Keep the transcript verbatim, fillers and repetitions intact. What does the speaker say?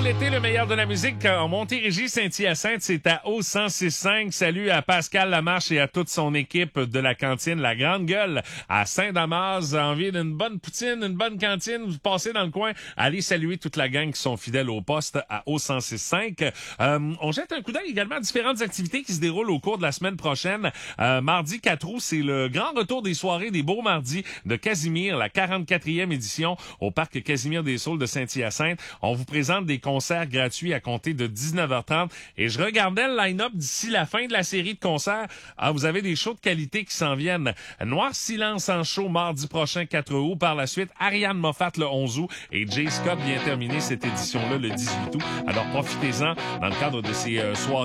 tout l'été, le meilleur de la musique en Montérégie, Saint-Hyacinthe, c'est à O cent six cinq. Salut à Pascal Lamarche et à toute son équipe de la cantine La Grande Gueule à Saint-Damas. Envie d'une bonne poutine, une bonne cantine, vous passez dans le coin, allez saluer toute la gang qui sont fidèles au poste à O cent six cinq. Euh, on jette un coup d'œil également à différentes activités qui se déroulent au cours de la semaine prochaine. Euh, mardi quatre août, c'est le grand retour des soirées des Beaux Mardis de Casimir, la quarante-quatrième édition au parc Casimir des Saules de Saint-Hyacinthe. On vous présente des concerts gratuits à compter de dix-neuf heures trente. Et je regardais le line-up d'ici la fin de la série de concerts. Ah, vous avez des shows de qualité qui s'en viennent. Noir Silence en show mardi prochain, quatre août. Par la suite, Ariane Moffat le onze août. Et Jay Scott vient terminer cette édition-là le dix-huit août. Alors profitez-en dans le cadre de ces euh, soirées